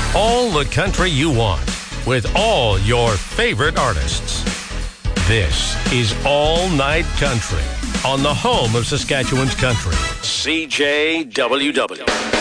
All the country you want with all your favorite artists. This is All Night Country on the home of Saskatchewan's country, CJWW.